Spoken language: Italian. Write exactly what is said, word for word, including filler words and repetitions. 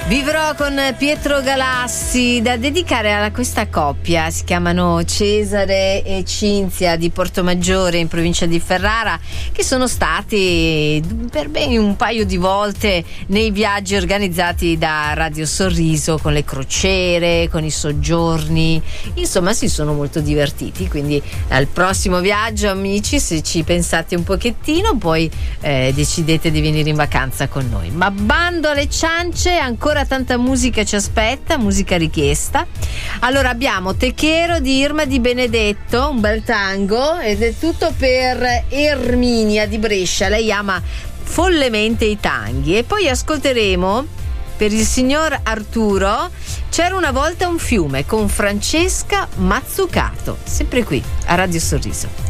Vivrò con Pietro Galassi, da dedicare a questa coppia. Si chiamano Cesare e Cinzia, di Portomaggiore in provincia di Ferrara, che sono stati per ben un paio di volte nei viaggi organizzati da Radio Sorriso, con le crociere, con i soggiorni. Insomma, si sono molto divertiti, quindi al prossimo viaggio, amici, se ci pensate un pochettino, poi eh, decidete di venire in vacanza con noi. Ma bando alle ciance, ancora tanta musica ci aspetta, musica richiesta. Allora abbiamo Te Quiero di Irma Di Benedetto, un bel tango, ed è tutto per Erminia di Brescia, lei ama follemente i tanghi. E poi ascolteremo per il signor Arturo C'era una volta un fiume, con Francesca Mazzucato, sempre qui a Radio Sorriso.